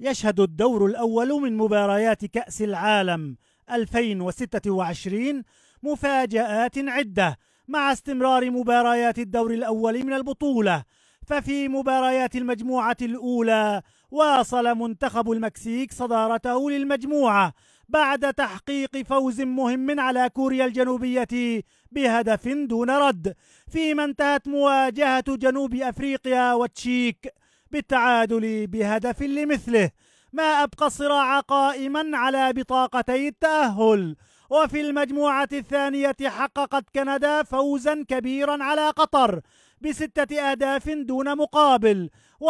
يشهد الدور الأول من مباريات كأس العالم 2026 مفاجآت عدة مع استمرار مباريات الدور الأول من البطولة. ففي مباريات المجموعة الأولى واصل منتخب المكسيك صدارته للمجموعة بعد تحقيق فوز مهم على كوريا الجنوبية بهدف دون رد، فيما انتهت مواجهة جنوب أفريقيا والتشيك بالتعادل بهدف لمثله، ما أبقى الصراع قائما على بطاقتي التأهل. وفي المجموعة الثانية حققت كندا فوزا كبيرا على قطر ب6 أهداف دون مقابل،